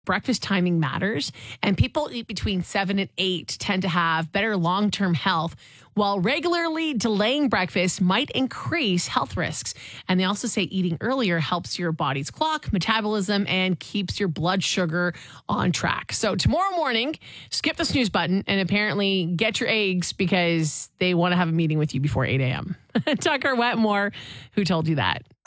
breakfast timing matters, and people eat between 7 and 8 tend to have better long-term health, while regularly delaying breakfast might increase health risks. And they also say eating earlier helps your body's clock, metabolism, and keeps your blood sugar on track. So tomorrow morning, skip the snooze button and apparently get your eggs because they want to have a meeting with you before 8 a.m. Tucker Wetmore, who told you that?